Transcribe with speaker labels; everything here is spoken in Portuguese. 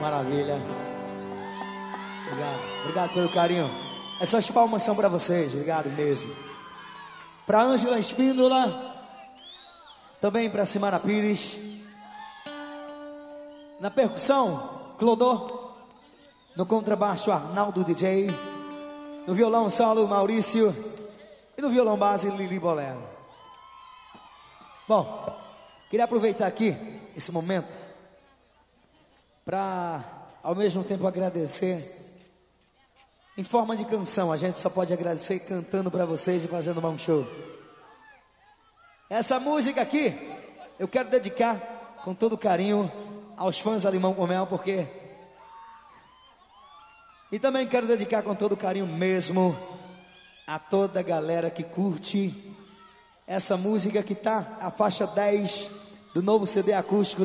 Speaker 1: Maravilha. Obrigado. Obrigado pelo carinho. Essas palmas são pra vocês. Obrigado mesmo. Pra Ângela Espíndola. Também pra Simara Pires. Na percussão, Clodô. No contrabaixo, Arnaldo DJ. No violão, solo, Maurício. E no violão base, Lili Bolero. Bom, queria aproveitar aqui esse momento para, ao mesmo tempo, agradecer em forma de canção. A gente só pode agradecer cantando para vocês e fazendo um bom show. Essa música aqui eu quero dedicar com todo carinho aos fãs da Limão com Mel, porque... E também quero dedicar com todo carinho mesmo a toda a galera que curte essa música que tá a faixa 10 do novo CD acústico